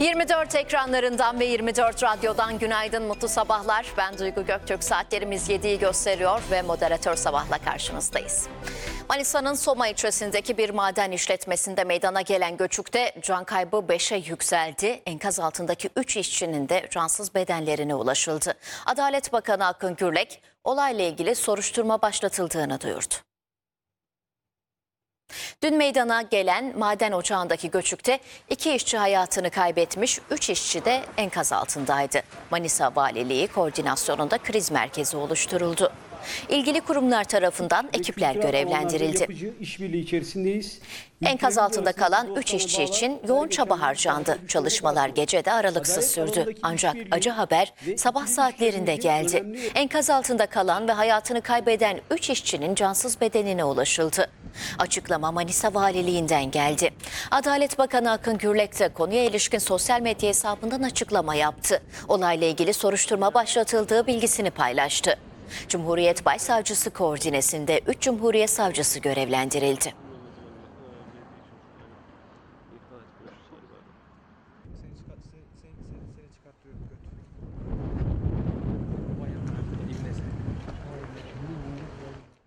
24 ekranlarından ve 24 radyodan günaydın, mutlu sabahlar. Ben Duygu Göktürk. Saatlerimiz 7'yi gösteriyor ve moderatör Sabah'la karşınızdayız. Manisa'nın Soma ilçesindeki bir maden işletmesinde meydana gelen göçükte can kaybı 5'e yükseldi. Enkaz altındaki 3 işçinin de cansız bedenlerine ulaşıldı. Adalet Bakanı Akın Gürlek olayla ilgili soruşturma başlatıldığını duyurdu. Dün meydana gelen maden ocağındaki göçükte 2 işçi hayatını kaybetmiş, 3 işçi de enkaz altındaydı. Manisa Valiliği koordinasyonunda kriz merkezi oluşturuldu. İlgili kurumlar tarafından ekipler görevlendirildi. Enkaz altında kalan 3 işçi için yoğun çaba harcandı. Çalışmalar gece de aralıksız sürdü. Ancak acı haber sabah saatlerinde geldi. Enkaz altında kalan ve hayatını kaybeden 3 işçinin cansız bedenine ulaşıldı. Açıklama Manisa Valiliğinden geldi. Adalet Bakanı Akın Gürlek de konuya ilişkin sosyal medya hesabından açıklama yaptı. Olayla ilgili soruşturma başlatıldığı bilgisini paylaştı. Cumhuriyet Başsavcısı koordinesinde 3 Cumhuriyet Savcısı görevlendirildi.